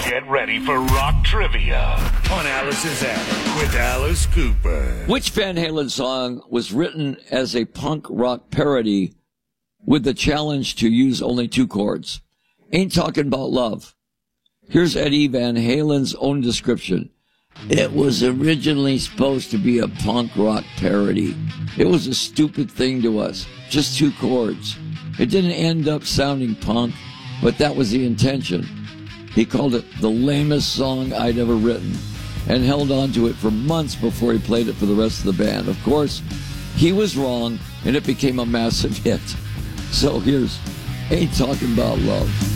Get ready for rock trivia on Alice's Attic with Alice Cooper. Which Van Halen song was written as a punk rock parody with the challenge to use only 2 chords? Ain't Talking About Love. Here's Eddie Van Halen's own description. It was originally supposed to be a punk rock parody. It was a stupid thing to us. Just 2 chords. It didn't end up sounding punk, but that was the intention. He called it the lamest song I'd ever written and held on to it for months before he played it for the rest of the band. Of course, he was wrong, and it became a massive hit. So here's Ain't Talking About Love.